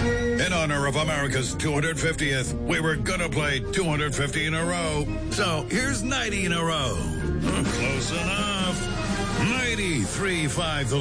In honor of America's 250th, we were gonna play 250 in a row. So here's 90 in a row. Close enough. 93.5 The